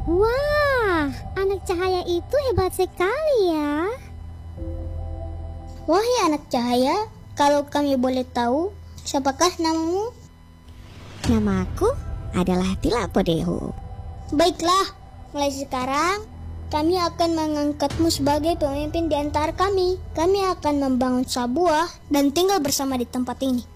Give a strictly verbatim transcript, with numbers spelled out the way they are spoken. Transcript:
Wah, anak cahaya itu hebat sekali ya. Wahai anak cahaya, kalau kami boleh tahu, siapakah namamu? Namaku adalah Tilapodehu. Baiklah, mulai sekarang kami akan mengangkatmu sebagai pemimpin di antara kami. Kami akan membangun sebuah dan tinggal bersama di tempat ini.